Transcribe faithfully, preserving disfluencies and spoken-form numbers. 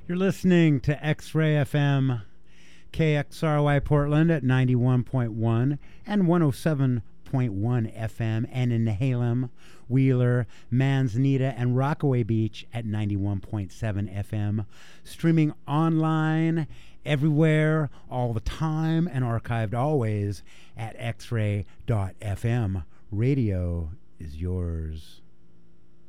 You're listening to X-Ray F M, K X R Y Portland at ninety-one point one and one oh seven point one F M, and in Nehalem, Wheeler, Manzanita, and Rockaway Beach at ninety-one point seven F M. Streaming online everywhere, all the time, and archived always at x ray dot f m. Radio is yours.